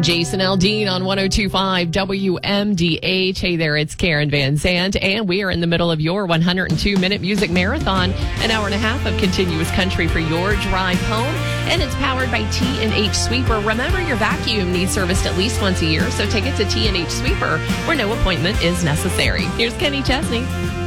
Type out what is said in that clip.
Jason Aldean on 102.5 WMDH. Hey there, it's Karen Van Zandt, and we are in the middle of your 102-minute music marathon, an hour and a half of continuous country for your drive home, and it's powered by T&H Sweeper. Remember, your vacuum needs serviced at least once a year, so take it to T&H Sweeper, where no appointment is necessary. Here's Kenny Chesney.